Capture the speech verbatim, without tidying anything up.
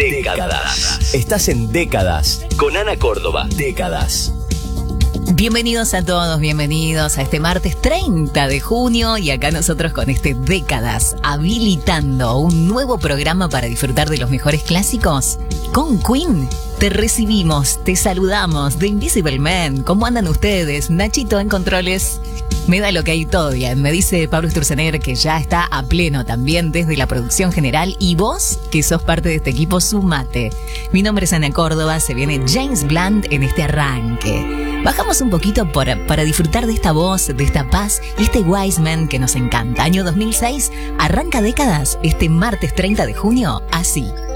Décadas. Estás en Décadas con Ana Córdoba. Décadas. Bienvenidos a todos, bienvenidos a este martes treinta de junio y acá nosotros con este Décadas, habilitando un nuevo programa para disfrutar de los mejores clásicos. Con Queen te recibimos, te saludamos, The Invisible Man. ¿Cómo andan ustedes? Nachito en controles. Me da lo que hay todo bien. Me dice Pablo Sturzenegger que ya está a pleno también desde la producción general. Y vos, que sos parte de este equipo, sumate. Mi nombre es Ana Córdoba, se viene James Blunt en este arranque. Bajamos un poquito por, para disfrutar de esta voz, de esta paz y este Wiseman que nos encanta. Año dos mil seis, arranca Décadas este martes treinta de junio, así.